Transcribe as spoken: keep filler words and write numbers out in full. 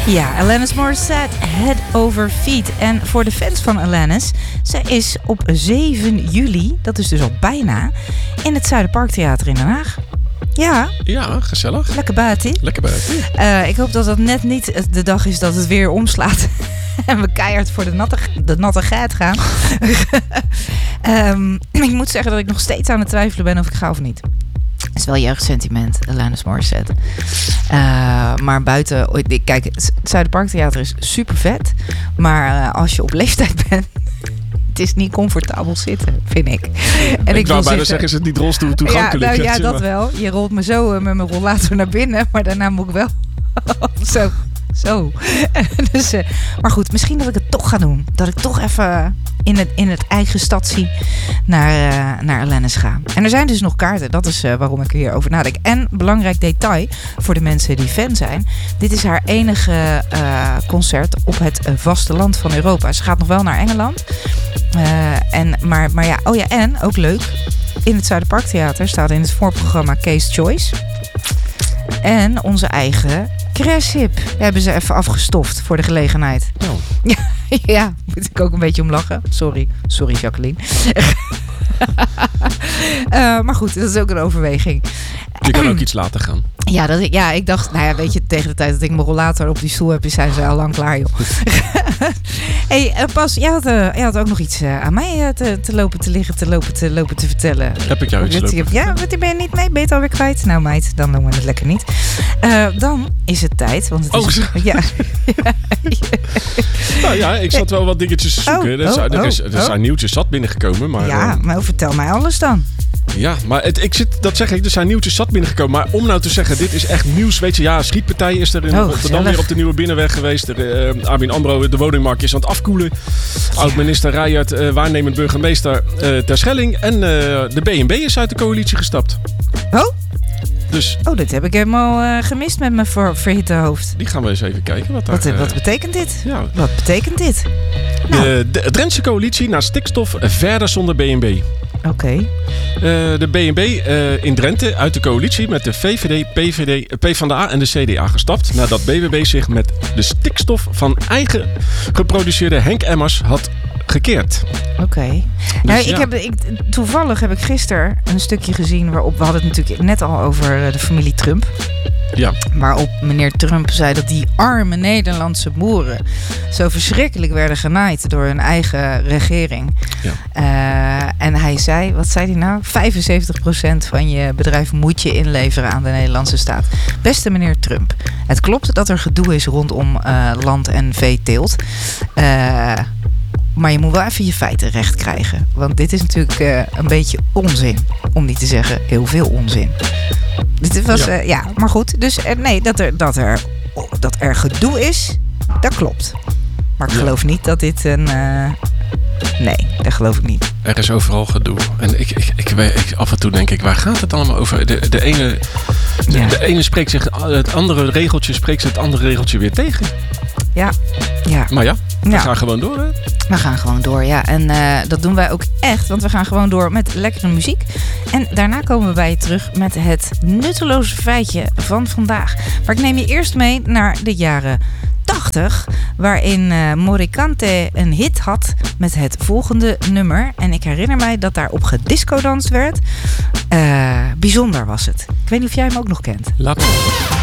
Ja, Alanis Morissette, Head Over Feet. En voor de fans van Alanis, zij is op zeven juli, dat is dus al bijna, in het Zuiderparktheater in Den Haag. Ja. Ja, gezellig. Lekker buiten. Lekker buiten. Uh, ik hoop dat dat net niet de dag is dat het weer omslaat. En we keihard voor de natte, de natte geit gaan. um, ik moet zeggen dat ik nog steeds aan het twijfelen ben of ik ga of niet. Het is wel jeugdsentiment, Alanis Morissette. Uh, maar buiten... Kijk, het Zuiderparktheater is super vet. Maar uh, als je op leeftijd bent... Het is niet comfortabel zitten, vind ik. En ik ik wou bijna zitten... zeggen, is het niet rolstoel toegankelijk? Ja, nou, ja, dat wel. Je rolt me zo uh, met mijn rollator naar binnen. Maar daarna moet ik wel... zo... Zo. dus, uh, maar goed, misschien dat ik het toch ga doen. Dat ik toch even in het, in het eigen stadsie naar, uh, naar Alanis ga. En er zijn dus nog kaarten. Dat is uh, waarom ik hierover nadenk. En belangrijk detail voor de mensen die fan zijn. Dit is haar enige uh, concert op het uh, vasteland van Europa. Ze gaat nog wel naar Engeland. Uh, en, maar, maar ja, oh ja, en ook leuk. In het Zuiderparktheater staat in het voorprogramma Case Choice. En onze eigen Craship hebben ze even afgestoft voor de gelegenheid. Oh. Ja, ja, moet ik ook een beetje om lachen. Sorry, sorry Jacqueline. uh, maar goed, dat is ook een overweging. Je kan ook iets later gaan. Ja, dat ik, ja, ik dacht, nou ja, weet je, tegen de tijd dat ik mijn rollator op die stoel heb, zijn ze al lang klaar, joh. Hey, uh, Pas, jij had, uh, jij had ook nog iets uh, aan mij uh, te, te lopen, te liggen, te lopen, te lopen, te vertellen. Heb ik jou iets lopen? Ja, wat ben je niet mee? Ben je het alweer kwijt? Nou meid, dan doen we het lekker niet. Uh, dan is het tijd, want het oh, is... Ja. nou ja, ik zat wel wat dingetjes te zoeken. Oh, er, zijn, oh, er, is, er zijn oh. nieuwtjes zat binnengekomen. Maar, ja, uh, maar vertel mij alles dan. Ja, maar het, ik zit, dat zeg ik, er zijn nieuwtjes zat binnengekomen. Maar om nou te zeggen, dit is echt nieuws. Weet je, ja, schietpartij is er in oh, Rotterdam gezellig. weer op de Nieuwe Binnenweg geweest. Er, uh, Armin Ambro, de woningmarkt is aan het afkoelen. Ja. Oud-minister Rijert, uh, waarnemend burgemeester uh, Terschelling. En uh, de B en B is uit de coalitie gestapt. Oh? Dus, oh, dit heb ik helemaal uh, gemist met mijn ver- verhitte hoofd. Die gaan we eens even kijken. Wat, daar, wat, uh, wat betekent dit? Ja. Wat betekent dit? Nou. De, de Drentse coalitie naar stikstof verder zonder B en B. Oké. Okay. Uh, de B en B uh, in Drenthe uit de coalitie met de V V D, P V D, PvdA en de C D A gestapt. Nadat B B B zich met de stikstof van eigen geproduceerde Henk Emmers had gekeerd. Oké. Okay. Dus nou, ik ja. heb, ik, toevallig heb ik gisteren een stukje gezien waarop... We hadden het natuurlijk net al over de familie Trump. Ja. Waarop meneer Trump zei dat die arme Nederlandse boeren zo verschrikkelijk werden genaaid door hun eigen regering. Ja. Uh, en hij zei, wat zei hij nou? vijfenzeventig procent van je bedrijf moet je inleveren aan de Nederlandse staat. Beste meneer Trump, het klopt dat er gedoe is rondom uh, land- en veeteelt. Uh, Maar je moet wel even je feiten recht krijgen. Want dit is natuurlijk uh, een beetje onzin. Om niet te zeggen heel veel onzin. Dit was, ja. Uh, ja, maar goed. Dus uh, nee, dat er, dat, er, dat er gedoe is, dat klopt. Maar ik ja. geloof niet dat dit een... Uh, nee, dat geloof ik niet. Er is overal gedoe. En ik, ik, ik, ik, af en toe denk ik, waar gaat het allemaal over? De, de, ene, de, ja. de ene spreekt zich, het andere regeltje spreekt het andere regeltje weer tegen. Ja, ja. Maar ja, we ja. gaan gewoon door, hè? We gaan gewoon door, ja. En uh, dat doen wij ook echt, want we gaan gewoon door met lekkere muziek. En daarna komen we bij je terug met het nutteloze feitje van vandaag. Maar ik neem je eerst mee naar de jaren tachtig, waarin uh, Morricante een hit had met het volgende nummer. En ik herinner mij dat daar op gediscodanst werd. Uh, bijzonder was het. Ik weet niet of jij hem ook nog kent. Laat me.